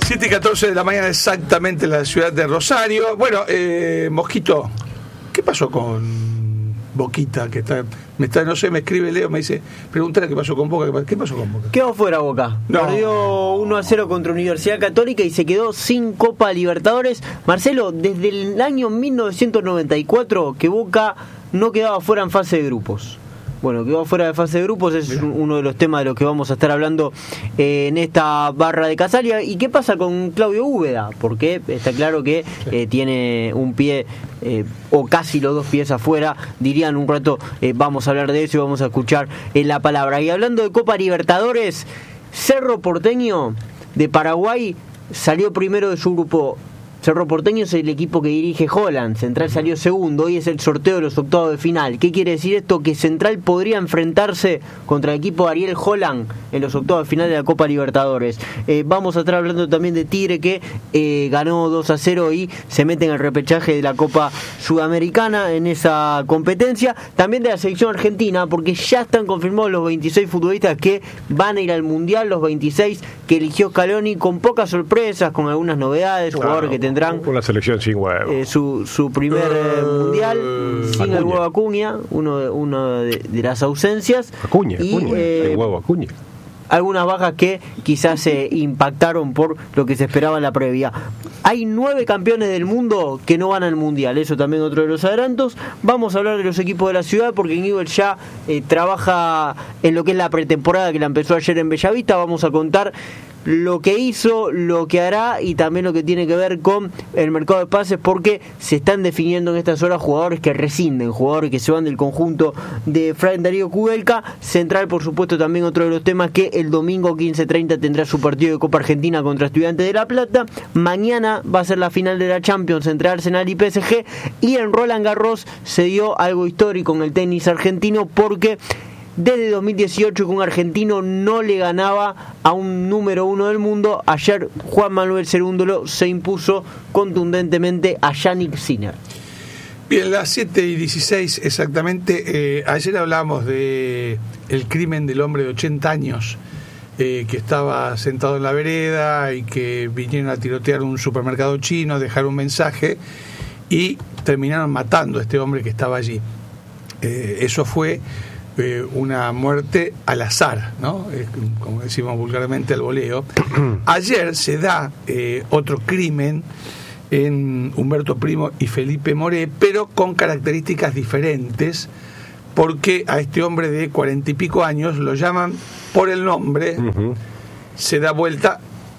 7:14 de la mañana exactamente en la ciudad de Rosario. Bueno, Mosquito, ¿qué pasó con Boquita? Que no sé, me escribe Leo, me dice, pregúntale qué pasó con Boca. ¿Qué pasó con Boca? Quedó fuera Boca. No. Perdió 1-0 contra Universidad Católica y se quedó sin Copa Libertadores. Marcelo, desde el año 1994 que Boca no quedaba fuera en fase de grupos. Bueno, quedó fuera de fase de grupos, es uno de los temas de los que vamos a estar hablando en esta barra de Casalia. ¿Y qué pasa con Claudio Úbeda? Porque está claro que tiene un pie o casi los dos pies afuera. Dirían un rato, vamos a hablar de eso y vamos a escuchar la palabra. Y hablando de Copa Libertadores, Cerro Porteño de Paraguay salió primero de su grupo. Cerro Porteño es el equipo que dirige Holland. Central salió segundo. Hoy es el sorteo de los octavos de final. ¿Qué quiere decir esto? Que Central podría enfrentarse contra el equipo de Ariel Holland en los octavos de final de la Copa Libertadores. Vamos a estar hablando también de Tigre, que ganó 2-0 y se mete en el repechaje de la Copa Sudamericana en esa competencia. También de la selección argentina, porque ya están confirmados los 26 futbolistas que van a ir al Mundial, los 26 que eligió Scaloni, con pocas sorpresas, con algunas novedades, jugadores que tendrán una selección sin huevo. Su primer mundial sin el huevo Acuña, uno de las ausencias. Acuña, el huevo Acuña. Algunas bajas que quizás se impactaron por lo que se esperaba en la previa. Hay 9 campeones del mundo que no van al mundial, eso también otro de los adelantos. Vamos a hablar de los equipos de la ciudad porque Newell's ya trabaja en lo que es la pretemporada, que la empezó ayer en Bellavista. Vamos a contar lo que hizo, lo que hará y también lo que tiene que ver con el mercado de pases, porque se están definiendo en estas horas jugadores que rescinden, jugadores que se van del conjunto de Fray Darío Kudelka. Central, por supuesto, también otro de los temas, que el domingo 15:30 tendrá su partido de Copa Argentina contra Estudiantes de La Plata. Mañana va a ser la final de la Champions entre Arsenal y PSG, y en Roland Garros se dio algo histórico en el tenis argentino, porque desde 2018 que un argentino no le ganaba a un número 1 del mundo. Ayer Juan Manuel Cerúndolo se impuso contundentemente a Yannick Sinner. Bien, las 7:16 exactamente. Ayer hablamos de el crimen del hombre de 80 años que estaba sentado en la vereda y que vinieron a tirotear un supermercado chino, dejar un mensaje y terminaron matando a este hombre que estaba allí. Eso fue una muerte al azar, ¿no? Como decimos vulgarmente, al voleo. Ayer se da otro crimen en Humberto Primo y Felipe Moré, pero con características diferentes, porque a este hombre de 40 y pico años lo llaman por el nombre, se da vuelta,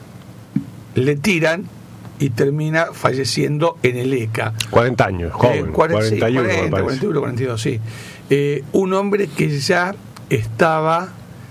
le tiran y termina falleciendo en el ECA. 40 años, joven. 41, 42, sí. Un hombre que ya estaba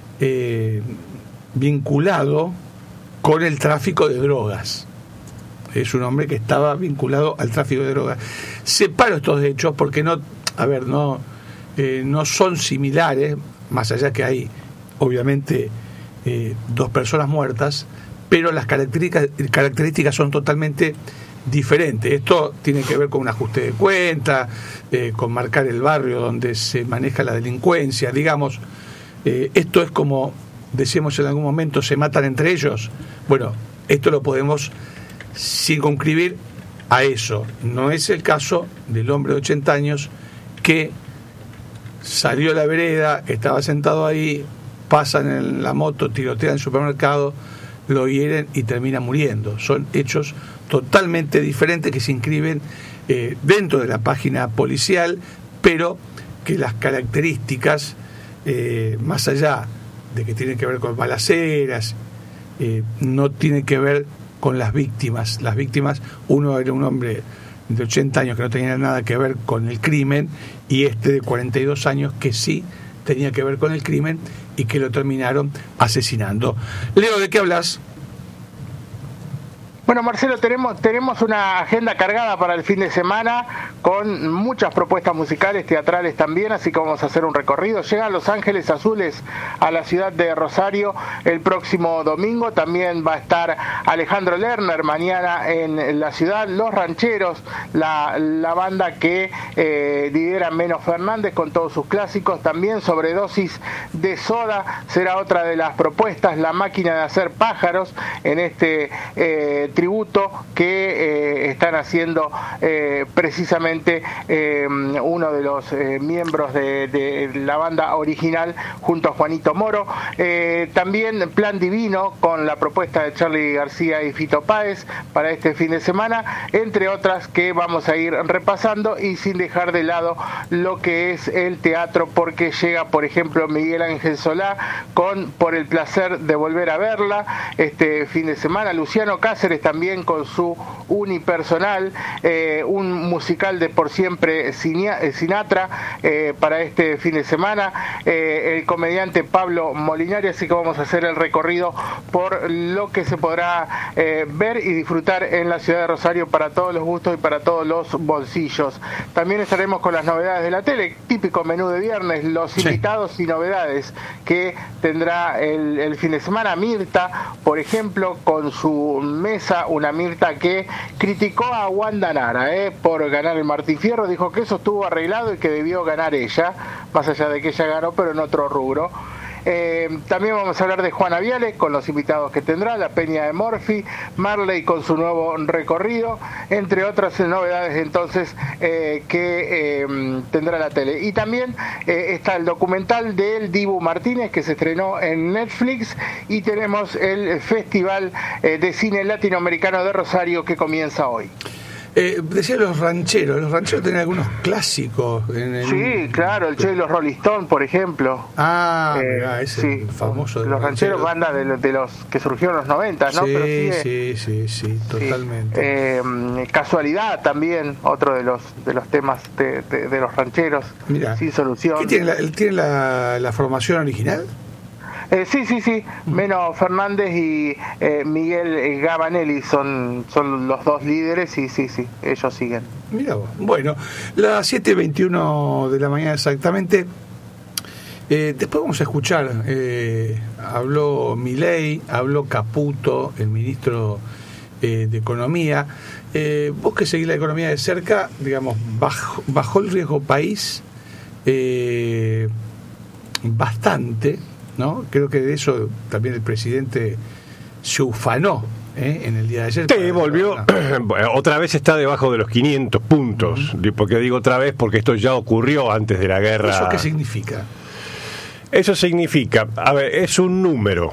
vinculado con el tráfico de drogas. Es un hombre que estaba vinculado al tráfico de drogas. Separo estos hechos porque no son similares, más allá que hay obviamente 2 personas muertas, pero las características son totalmente diferentes. Esto tiene que ver con un ajuste de cuenta, con marcar el barrio donde se maneja la delincuencia, digamos. Esto es como decíamos en algún momento, se matan entre ellos. Bueno, esto lo podemos circunscribir a eso. No es el caso del hombre de 80 años que salió a la vereda, estaba sentado ahí, pasan en la moto, tirotean en el supermercado, lo hieren y termina muriendo. Son hechos totalmente diferentes que se inscriben dentro de la página policial, pero que las características, más allá de que tienen que ver con balaceras, no tienen que ver con las víctimas. Las víctimas, uno era un hombre de 80 años que no tenía nada que ver con el crimen, y este de 42 años que sí tenía que ver con el crimen y que lo terminaron asesinando. Leo, ¿de qué hablas? Bueno, Marcelo, tenemos una agenda cargada para el fin de semana con muchas propuestas musicales, teatrales también, así que vamos a hacer un recorrido. Llegan Los Ángeles Azules a la ciudad de Rosario el próximo domingo. También va a estar Alejandro Lerner mañana en la ciudad. Los Rancheros, la banda que lidera Meno Fernández con todos sus clásicos. También Sobredosis de Soda será otra de las propuestas. La Máquina de Hacer Pájaros en este tributo que están haciendo precisamente uno de los miembros de la banda original junto a Juanito Moro. También Plan Divino con la propuesta de Charly García y Fito Páez para este fin de semana, entre otras que vamos a ir repasando, y sin dejar de lado lo que es el teatro, porque llega por ejemplo Miguel Ángel Solá con Por el placer de volver a verla este fin de semana. Luciano Cáceres también con su unipersonal, un musical de Por Siempre Sinatra para este fin de semana, el comediante Pablo Molinari, así que vamos a hacer el recorrido por lo que se podrá ver y disfrutar en la ciudad de Rosario para todos los gustos y para todos los bolsillos. También estaremos con las novedades de la tele, típico menú de viernes, los invitados y novedades que tendrá el fin de semana. Mirta, por ejemplo, con su mesa, una Mirta que criticó a Wanda Nara por ganar el Martín Fierro, dijo que eso estuvo arreglado y que debió ganar ella, más allá de que ella ganó, pero en otro rubro. También vamos a hablar de Juana Viale con los invitados que tendrá, la Peña de Morphy, Marley con su nuevo recorrido, entre otras novedades entonces que tendrá la tele. Y también está el documental del Dibu Martínez que se estrenó en Netflix, y tenemos el Festival de Cine Latinoamericano de Rosario que comienza hoy. Decía los rancheros tienen algunos clásicos. Sí, claro, el Che y los Rolling Stones, por ejemplo. Mirá, ese sí, famoso. Los rancheros, banda de los que surgieron en los 90, ¿no? Sí, pero sí, totalmente. Casualidad también, otro de los temas de los rancheros. Mirá, Sin Solución. ¿Qué tiene la formación original? Sí. Meno Fernández y Miguel Gabanelli son los dos líderes, y sí, ellos siguen. Mira vos. Bueno, las 7:21 de la mañana exactamente. Después vamos a escuchar. Habló Milei, habló Caputo, el ministro de Economía. Vos que seguís la economía de cerca, digamos, bajó el riesgo país bastante, ¿no? Creo que de eso también el presidente se ufanó en el día de ayer. Sí, volvió. Otra vez está debajo de los 500 puntos. ¿Por qué digo otra vez? Porque esto ya ocurrió antes de la guerra. ¿Eso qué significa? Eso significa, a ver, es un número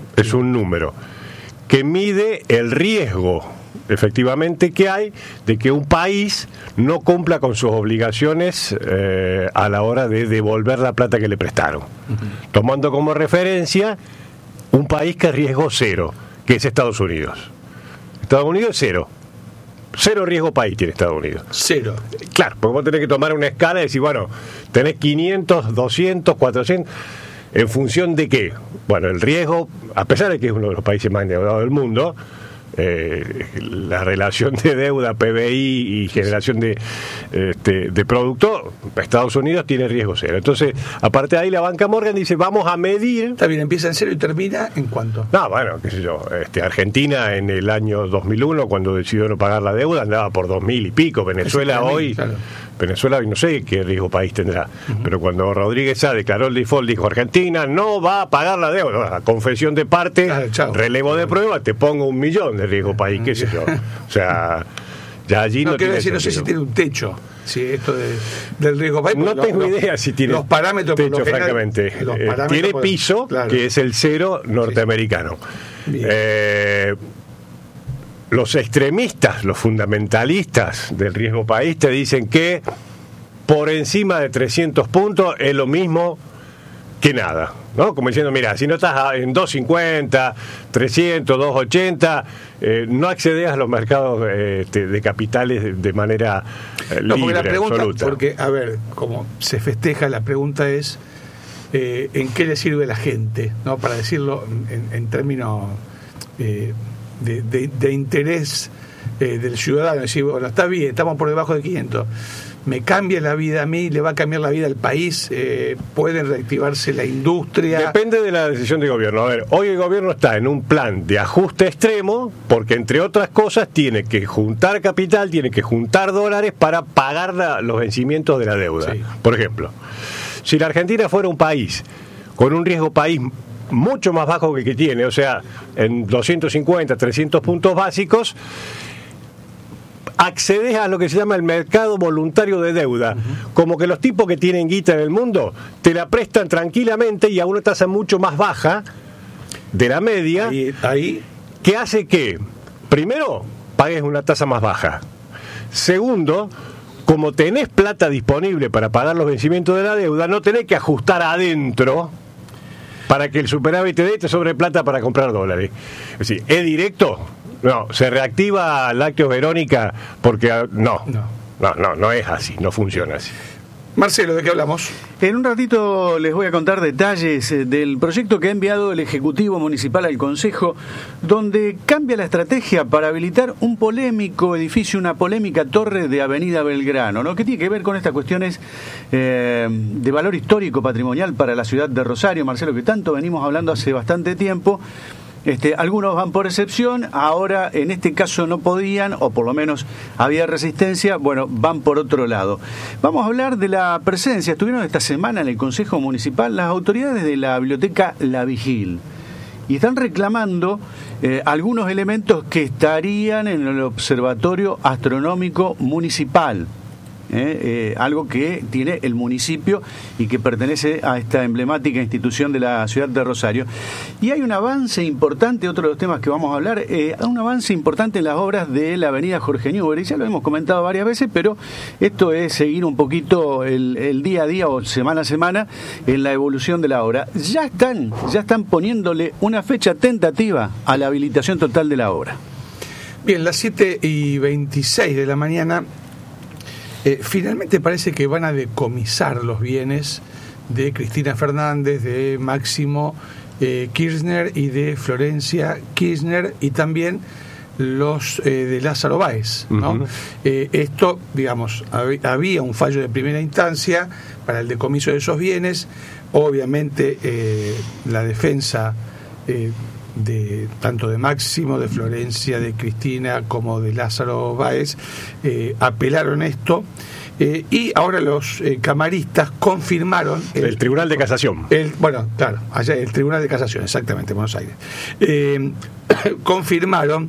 que mide el riesgo efectivamente que hay de que un país no cumpla con sus obligaciones a la hora de devolver la plata que le prestaron, tomando como referencia un país que riesgo cero, que es Estados Unidos. Estados Unidos es cero riesgo país tiene Estados Unidos. Cero. Claro, porque vos tenés que tomar una escala y decir, bueno, tenés 500, 200, 400, ¿en función de qué? Bueno, el riesgo, a pesar de que es uno de los países más endeudados del mundo, la relación de deuda, PBI y generación de producto, Estados Unidos tiene riesgo cero. Entonces, aparte de ahí, la banca Morgan dice, vamos a medir. Está bien, empieza en cero y termina ¿en cuánto? No, bueno, qué sé yo, Argentina en el año 2001, cuando decidió no pagar la deuda, andaba por 2.000 y pico. Venezuela hoy, claro. Venezuela hoy no sé qué riesgo país tendrá, pero cuando Rodríguez Sá declaró el default, dijo, Argentina no va a pagar la deuda. La confesión de parte, relevo de prueba, te pongo 1 millón de riesgo país, qué sé yo. O sea, ya allí no tiene decir, no sé si tiene un techo. Sí, esto del riesgo país. No tengo idea si tiene los parámetros techo, por francamente. Tiene piso, claro, que es el cero norteamericano. Sí. Los extremistas, los fundamentalistas del riesgo país te dicen que por encima de 300 puntos es lo mismo que nada, ¿no? Como diciendo, mira, si no estás en 250, 300, 280, no accedes a los mercados de capitales de manera libre, la pregunta, absoluta. Porque, a ver, como se festeja, la pregunta es ¿en qué le sirve a la gente? ¿No? Para decirlo en términos de interés del ciudadano, decir, bueno, está bien, estamos por debajo de 500, me cambia la vida a mí, le va a cambiar la vida al país, puede reactivarse la industria. Depende de la decisión del gobierno. A ver, hoy el gobierno está en un plan de ajuste extremo porque, entre otras cosas, tiene que juntar capital, tiene que juntar dólares para pagar los vencimientos de la deuda. Sí. Por ejemplo, si la Argentina fuera un país con un riesgo país mucho más bajo que el que tiene, o sea, en 250, 300 puntos básicos, accedes a lo que se llama el mercado voluntario de deuda, como que los tipos que tienen guita en el mundo te la prestan tranquilamente y a una tasa mucho más baja de la media, ahí que hace que, primero, pagues una tasa más baja. Segundo, como tenés plata disponible para pagar los vencimientos de la deuda, no tenés que ajustar adentro para que el superávit te sobre plata para comprar dólares. Es decir, ¿es directo? No, se reactiva Lácteos Verónica porque no es así, no funciona así. Marcelo, ¿de qué hablamos? En un ratito les voy a contar detalles del proyecto que ha enviado el Ejecutivo Municipal al Consejo, donde cambia la estrategia para habilitar un polémico edificio, una polémica torre de Avenida Belgrano, ¿no? Que tiene que ver con estas cuestiones de valor histórico patrimonial para la ciudad de Rosario, Marcelo, que tanto venimos hablando hace bastante tiempo. Algunos van por excepción, ahora en este caso no podían, o por lo menos había resistencia, bueno, van por otro lado. Vamos a hablar de la presencia, estuvieron esta semana en el Consejo Municipal las autoridades de la Biblioteca La Vigil, y están reclamando algunos elementos que estarían en el Observatorio Astronómico Municipal. Algo que tiene el municipio y que pertenece a esta emblemática institución de la ciudad de Rosario. Y hay un avance importante, otro de los temas que vamos a hablar, un avance importante en las obras de la avenida Jorge Newbery. Ya lo hemos comentado varias veces, pero esto es seguir un poquito el día a día o semana a semana en la evolución de la obra. Ya están poniéndole una fecha tentativa a la habilitación total de la obra. Bien, las 7:26 de la mañana. Finalmente parece que van a decomisar los bienes de Cristina Fernández, de Máximo Kirchner y de Florencia Kirchner, y también los de Lázaro Báez, ¿no? Esto, digamos, había un fallo de primera instancia para el decomiso de esos bienes. Obviamente la defensa de tanto de Máximo, de Florencia, de Cristina como de Lázaro Báez apelaron esto, y ahora los camaristas confirmaron el Tribunal de Casación, allá el Tribunal de Casación, exactamente, en Buenos Aires, confirmaron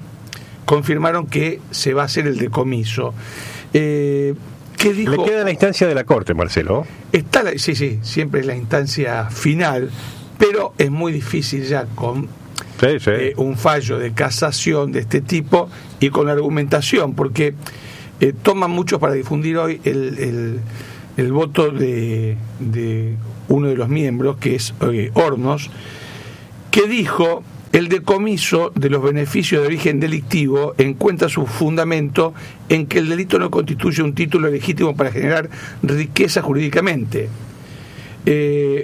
que se va a hacer el decomiso. ¿Qué dijo? Le queda la instancia de la Corte, Marcelo. Sí, siempre es la instancia final, pero es muy difícil ya con un fallo de casación de este tipo y con argumentación, porque toman mucho para difundir hoy el voto de uno de los miembros, que es Hornos, que dijo: el decomiso de los beneficios de origen delictivo encuentra su fundamento en que el delito no constituye un título legítimo para generar riqueza jurídicamente. ¿Qué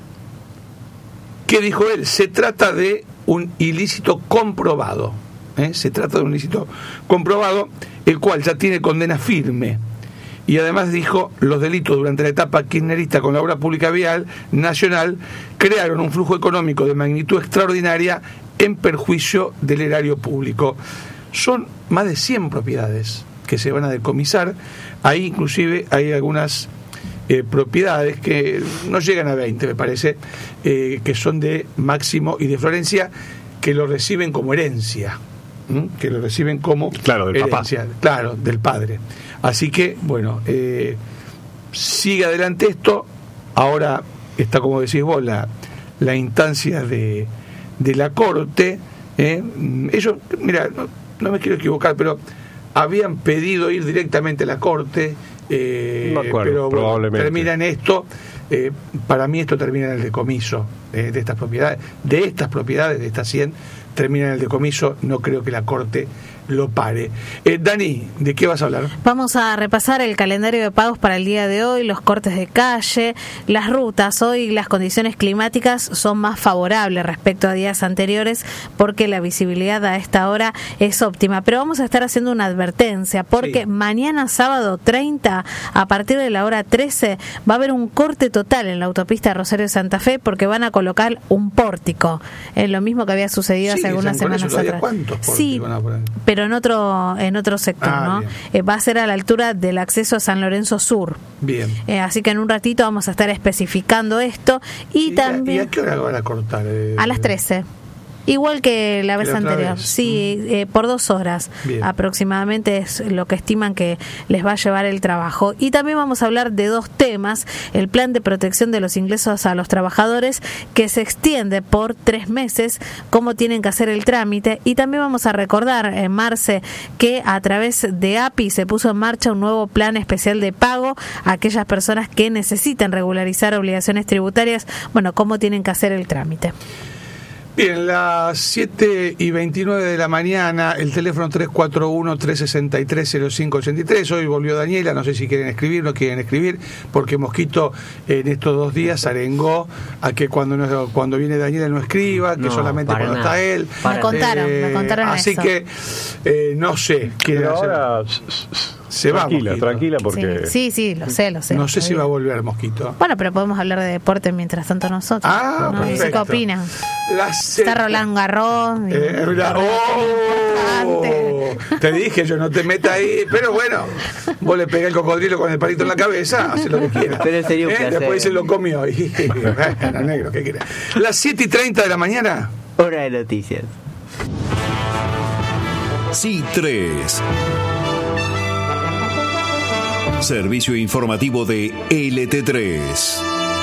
dijo él? Se trata de un ilícito comprobado. Se trata de un ilícito comprobado, el cual ya tiene condena firme. Y además dijo: los delitos durante la etapa kirchnerista con la obra pública vial nacional crearon un flujo económico de magnitud extraordinaria en perjuicio del erario público. Son más de 100 propiedades que se van a decomisar. Ahí inclusive hay algunas propiedades que no llegan a 20, me parece, que son de Máximo y de Florencia, que lo reciben como herencia, del herencia, papá. Del padre. Así que, bueno, sigue adelante esto. Ahora está, como decís vos, la instancia de la Corte. Ellos, mira, no me quiero equivocar, pero habían pedido ir directamente a la Corte, no acuerdo, pero bueno, terminan esto. para mí esto termina en el decomiso de estas propiedades, de estas 100, termina en el decomiso. No creo que la Corte lo pare. Dani, ¿de qué vas a hablar? Vamos a repasar el calendario de pagos para el día de hoy, los cortes de calle, las rutas. Hoy las condiciones climáticas son más favorables respecto a días anteriores porque la visibilidad a esta hora es óptima. Pero vamos a estar haciendo una advertencia porque mañana sábado 30, a partir de la hora 13, va a haber un corte total en la autopista Rosario-Santa Fe porque van a colocar un pórtico. Es lo mismo que había sucedido hace algunas semanas atrás. ¿Cuántos sí, van a poner? Pero en otro sector, ¿no? Va a ser a la altura del acceso a San Lorenzo Sur. Bien. Así que en un ratito vamos a estar especificando esto. Y también... ¿Y a qué hora van a cortar? A las 13. Igual que la vez anterior, sí, por 2 horas. Bien. Aproximadamente es lo que estiman que les va a llevar el trabajo. Y también vamos a hablar de 2 temas: el plan de protección de los ingresos a los trabajadores, que se extiende por 3 meses, cómo tienen que hacer el trámite, y también vamos a recordar, Marce, que a través de API se puso en marcha un nuevo plan especial de pago a aquellas personas que necesitan regularizar obligaciones tributarias, bueno, cómo tienen que hacer el trámite. Bien, las 7:29 de la mañana, el teléfono 341-363-0583. Hoy volvió Daniela, no sé si quieren escribir, no quieren escribir, porque Mosquito en estos 2 días arengó a que cuando viene Daniela no escriba, que solamente cuando está él. Me contaron así eso. Que no sé. Pero ahora se va, tranquila, porque... Sí, lo sé. No sé si va a volver Mosquito. Bueno, pero podemos hablar de deporte mientras tanto nosotros. Perfecto. No sé qué opinan. Está Roland Garros. Te dije, yo no te metas ahí, pero bueno, vos le pegás el cocodrilo con el palito en la cabeza, hace lo que quieras. Pero sería un placer. Después se lo comió. Bueno, negro, ¿qué querés? Las 7:30 de la mañana. Hora de noticias. C3. Servicio informativo de LT3.